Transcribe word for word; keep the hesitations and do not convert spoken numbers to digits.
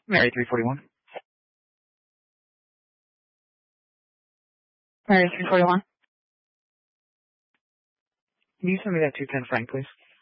Mary three forty-one. Mary three forty-one. Can you send me that two ten franc, please?